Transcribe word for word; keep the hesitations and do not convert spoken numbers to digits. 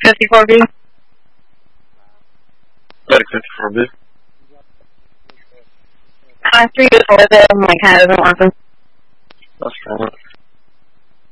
fifty-four B. Medic fifty-four B. Class three to four, though, my cat isn't working. That's fine.